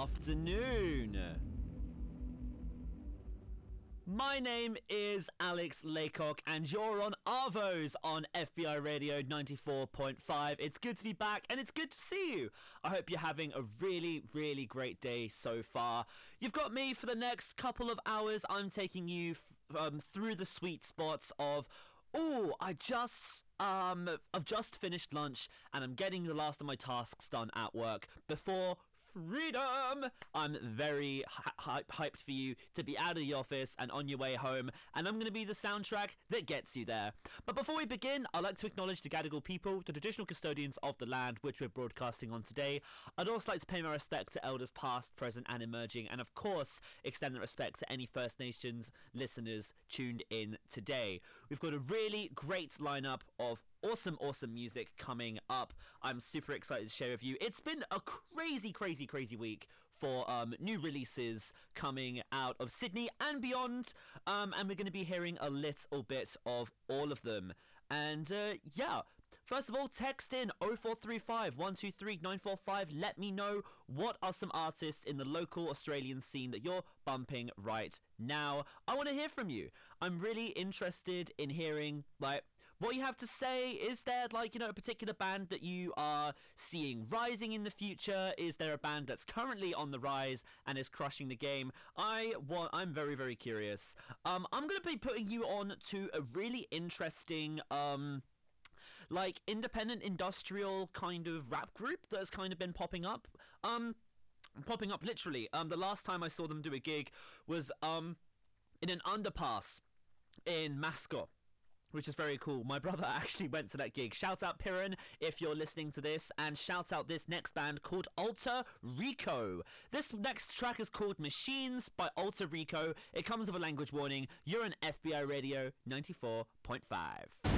afternoon. My name is Alex Laycock and you're on Arvos on FBI Radio 94.5. It's good to be back and it's good to see you. I hope you're having a really, really great day so far. You've got me for the next couple of hours. I'm taking you through the sweet spots of I've just finished lunch and I'm getting the last of my tasks done at work before freedom. I'm very hyped for you to be out of the office and on your way home, and I'm going to be the soundtrack that gets you there. But before we begin, I'd like to acknowledge the Gadigal people, the traditional custodians of the land which we're broadcasting on today. I'd also like to pay my respect to elders past, present and emerging, and of course extend the respect to any First Nations listeners tuned in today. We've got a really great lineup of awesome music coming up. I'm super excited to share with you. It's been a crazy week for new releases coming out of Sydney and beyond, and we're going to be hearing a little bit of all of them. And first of all, text in 0435 123 945. Let me know what are some artists in the local Australian scene that you're bumping right now. I want to hear from you. I'm really interested in hearing what you have to say. Is there a particular band that you are seeing rising in the future? Is there a band that's currently on the rise and is crushing the game? I'm very curious. I'm going to be putting you on to a really interesting independent industrial kind of rap group that's kind of been popping up literally. The last time I saw them do a gig was in an underpass in Mascot, which is very cool. My brother actually went to that gig. Shout out Piran if you're listening to this, and shout out this next band called Alter Rico. This next track is called Machines by Alter Rico. It comes with a language warning. You're on FBI Radio 94.5.